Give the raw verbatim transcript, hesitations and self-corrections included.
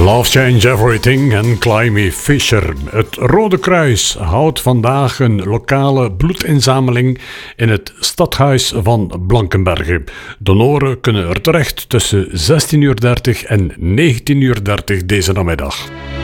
Love Change Everything en Climby Fisher. Het Rode Kruis houdt vandaag een lokale bloedinzameling in het stadhuis van Blankenberge. Donoren kunnen er terecht tussen zestien uur dertig en negentien uur dertig deze namiddag.